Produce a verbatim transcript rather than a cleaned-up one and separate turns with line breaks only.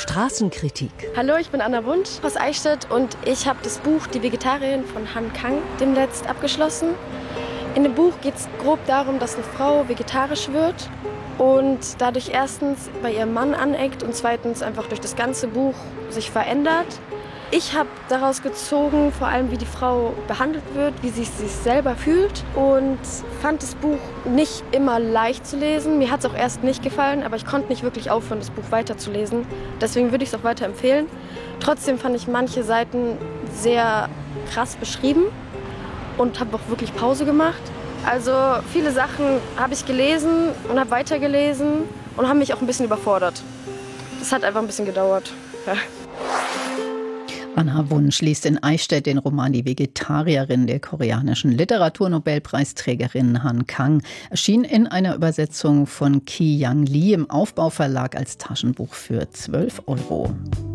Straßenkritik.
Hallo, ich bin Anna Wunsch aus Eichstätt und ich habe das Buch Die Vegetarierin von Han Kang demnächst abgeschlossen. In dem Buch geht es grob darum, dass eine Frau vegetarisch wird und dadurch erstens bei ihrem Mann aneckt und zweitens einfach durch das ganze Buch sich verändert. Ich habe daraus gezogen, vor allem wie die Frau behandelt wird, wie sie sich selber fühlt und fand das Buch nicht immer leicht zu lesen. Mir hat es auch erst nicht gefallen, aber ich konnte nicht wirklich aufhören, das Buch weiterzulesen. Deswegen würde ich es auch weiterempfehlen. Trotzdem fand ich manche Seiten sehr krass beschrieben und habe auch wirklich Pause gemacht. Also viele Sachen habe ich gelesen und habe weitergelesen und haben mich auch ein bisschen überfordert. Das hat einfach ein bisschen gedauert. Ja.
Anna Wunsch liest in Eichstätt den Roman Die Vegetarierin der koreanischen Literaturnobelpreisträgerin Han Kang. Erschien in einer Übersetzung von Ki Yang Lee im Aufbau Verlag als Taschenbuch für zwölf Euro.